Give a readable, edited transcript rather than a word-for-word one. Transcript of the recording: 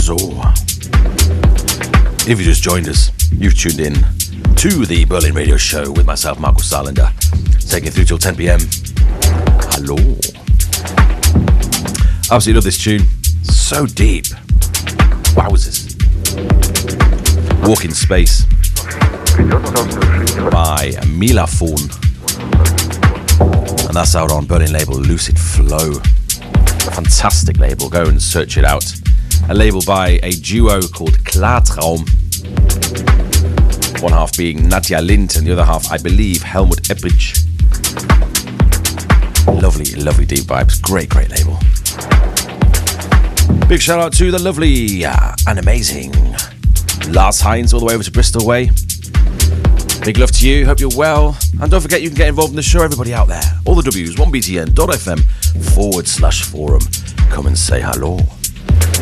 So, if you just joined us, you've tuned in to the Berlin Radio Show with myself, Markus Saarländer, taking through till 10 p.m. Hello. Absolutely love this tune. So deep. Wowzers. Walk in Space by Milaphone. And that's out on Berlin label Lucid Flow. Fantastic label. Go and search it out. A label by a duo called Klartraum. One half being Nadja Lind and the other half, I believe, Helmut Eppich. Lovely, lovely deep vibes. Great, great label. Big shout out to the lovely and amazing Lars Heinz all the way over to Bristol Way. Big love to you. Hope you're well. And don't forget you can get involved in the show, everybody out there. All the W's, 1btn.fm/forum. Come and say hello.